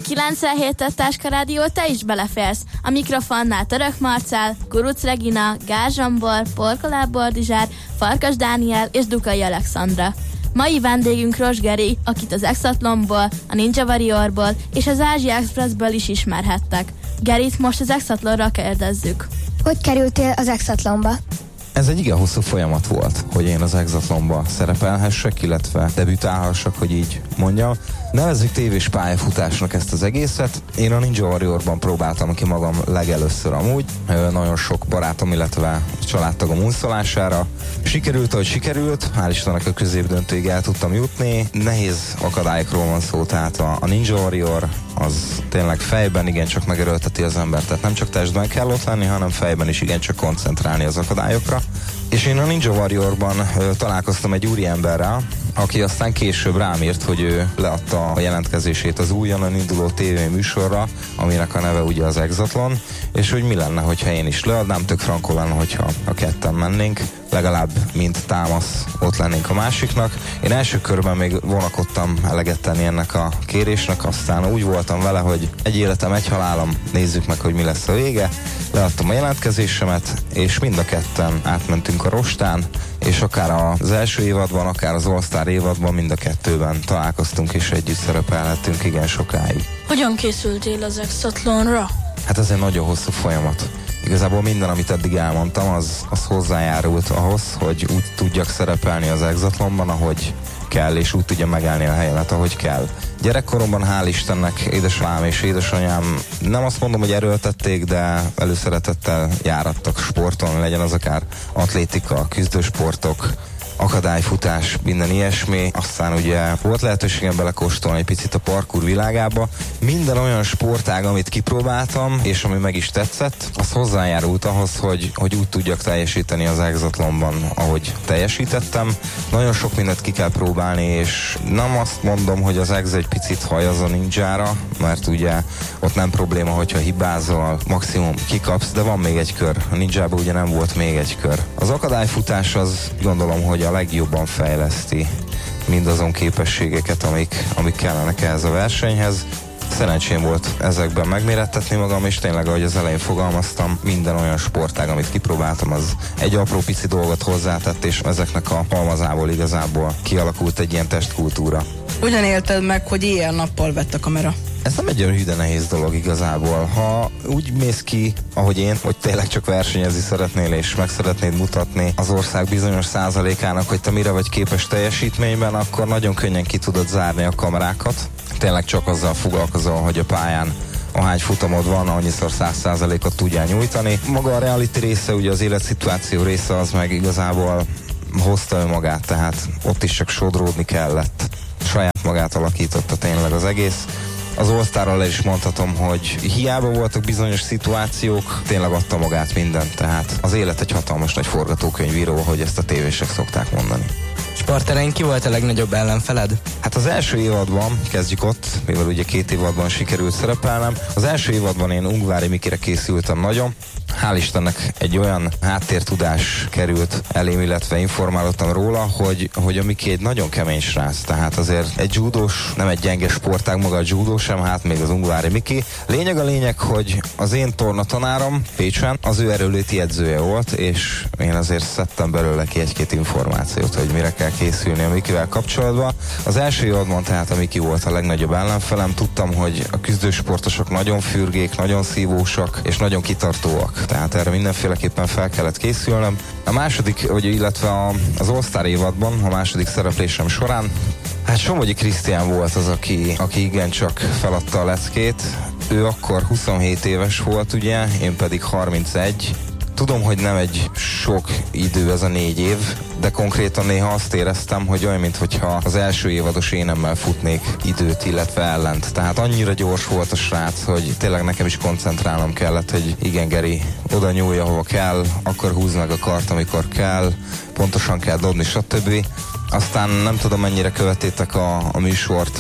97 Táska Rádió, te is beleférsz. A mikrofonnál Török Marcell, Kuruc Regina, Gál Zsombor, Porkoláb Boldizsár, Farkas Dániel és Dukai Alexandra. Mai vendégünk Ros Geri, akit az Exatlonból, a Ninja Warriorból és az Ázsia Expressből is ismerhettek. Gerit most az Exatlonra kérdezzük. Hogy kerültél az Exatlonba? Ez egy igen hosszú folyamat volt, hogy én az Exatlonba szerepelhessek, illetve debütálhassak, hogy így mondjam. Nevezzük tévés pályafutásnak ezt az egészet. Én a Ninja Warriorban próbáltam ki magam legelőször amúgy. Nagyon sok barátom, illetve családtagom unszolására. Sikerült, ahogy sikerült. Hál' Istennek a középdöntőig el tudtam jutni. Nehéz akadályokról van szó, tehát a Ninja Warrior az tényleg fejben igencsak megerőlteti az embert. Tehát nem csak testben kell ott lenni, hanem fejben is igencsak koncentrálni az akadályokra. És én a Ninja Warriorban találkoztam egy úriemberrel, aki aztán később rám írt, hogy ő leadta a jelentkezését az újonnan induló tévéműsorra, aminek a neve ugye az Exatlon, és hogy mi lenne, hogyha én is leadnám, tök frankó lenne, hogyha a ketten mennénk, legalább mint támasz ott lennénk a másiknak. Én első körben még vonakodtam eleget tenni ennek a kérésnek, aztán úgy voltam vele, hogy egy életem, egy halálom, nézzük meg, hogy mi lesz a vége. Leadtam a jelentkezésemet, és mind a ketten átmentünk a rostán, és akár az első évadban, akár az All-Star évadban mind a kettőben találkoztunk, és együtt szerepelhettünk igen sokáig. Hogyan készültél az Exatlonra? Hát ez egy nagyon hosszú folyamat. Igazából minden, amit eddig elmondtam, az hozzájárult ahhoz, hogy úgy tudjak szerepelni az Exatlonban, ahogy kell, és úgy tudja megállni a helyemet, ahogy kell. Gyerekkoromban hál' Istennek édesapám és édesanyám nem azt mondom, hogy erőltették, de előszeretettel járattak sporton, legyen az akár atlétika, küzdősportok, akadályfutás, minden ilyesmi. Aztán ugye volt lehetőségem belekóstolni egy picit a parkour világába. Minden olyan sportág, amit kipróbáltam, és ami meg is tetszett, az hozzájárult ahhoz, hogy úgy tudjak teljesíteni az Exatlonban, ahogy teljesítettem. Nagyon sok mindent ki kell próbálni, és nem azt mondom, hogy az Ex egy picit hajaz a ninjára, mert ugye ott nem probléma, hogyha hibázol, maximum kikapsz, de van még egy kör. A ninjában ugye nem volt még egy kör. Az akadályfutás az gondolom, hogy a legjobban fejleszti mindazon képességeket, amik kellenek ehhez a versenyhez. Szerencsém volt ezekben megmérettetni magam, és tényleg, ahogy az elején fogalmaztam, minden olyan sportág, amit kipróbáltam, az egy apró pici dolgot hozzátett, és ezeknek a halmazából igazából kialakult egy ilyen testkultúra. Hogyan élted meg, hogy éjjel-nappal vett a kamera? Ez nem egy olyan hűde nehéz dolog igazából. Ha úgy mész ki, ahogy én, hogy tényleg csak versenyezni szeretnél, és meg szeretnéd mutatni az ország bizonyos százalékának, hogy te mire vagy képes teljesítményben, akkor nagyon könnyen ki tudod zárni a kamerákat. Tényleg csak azzal foglalkozol, hogy a pályán ahány futamod van, annyiszor 100%-ot tudjál nyújtani. Maga a reality része, ugye az életszituáció része, az meg igazából hozta önmagát, tehát ott is csak sodródni kellett. Saját magát alakította tényleg az egész. Az All-Starral is mondhatom, hogy hiába voltak bizonyos szituációk, tényleg adta magát mindent, tehát az élet egy hatalmas nagy forgatókönyvíró, ahogy ezt a tévések szokták mondani. Sportterén ki volt a legnagyobb ellenfeled? Hát az első évadban, kezdjük ott, mivel ugye 2 évadban sikerült szerepelnem, az első évadban én Ungvári Mikire készültem nagyon. Hál' Istennek egy olyan háttértudás került elém, illetve informálottam róla, hogy a Miki egy nagyon kemény srác, tehát azért egy judós, nem egy gyenge sportág maga a judó sem, hát még az Ungvári Miki. Lényeg a lényeg, hogy az én tornatanárom Pécsen az ő erőléti edzője volt, és én azért szedtem belőle ki egy-két információt, hogy mire kell készülni a Mikivel kapcsolatban. Az első évadban tehát a Miki volt a legnagyobb ellenfelem, tudtam, hogy a küzdősportosok nagyon fürgék, nagyon szívósak és nagyon kitartóak. Tehát erre mindenféleképpen fel kellett készülnöm. A második, illetve az All-Star évadban, a második szereplésem során, hát Somogyi Krisztián volt az, aki igencsak feladta a leckét. Ő akkor 27 éves volt, ugye, én pedig 31. Tudom, hogy nem egy sok idő ez a 4 év, de konkrétan néha azt éreztem, hogy olyan, mintha az első évados énemmel futnék időt, illetve ellent. Tehát annyira gyors volt a srác, hogy tényleg nekem is koncentrálnom kellett, hogy igen, Geri, oda nyúlj, ahova kell, akkor húzd meg a kart, amikor kell, pontosan kell dobni, stb. Aztán nem tudom, mennyire követétek a műsort,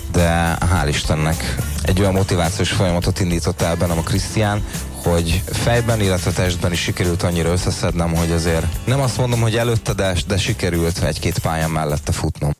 de hál' Istennek egy olyan motivációs folyamatot indított el bennem a Krisztián, hogy fejben, illetve testben is sikerült annyira összeszednem, hogy azért nem azt mondom, hogy előtte, de sikerült egy-két pályán mellette futnom.